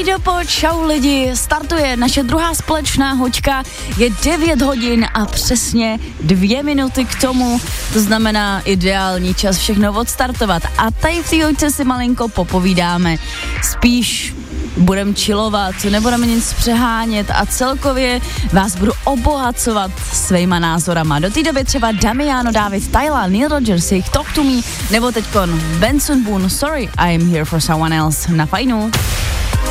Dopo, čau lidi, startuje naše druhá společná hoďka, je 9 hodin a přesně 2 minuty k tomu, to znamená ideální čas všechno odstartovat. A tady v té hoďce si malinko popovídáme, spíš budeme chillovat, nebudeme nic přehánět a celkově vás budu obohacovat svýma názorama. Do té doby třeba Damiano, David, Tyler, Neil Rogers, jejich Talk to Me, nebo teďkon Benson Boone, Sorry, I'm here for someone else na Fajnu.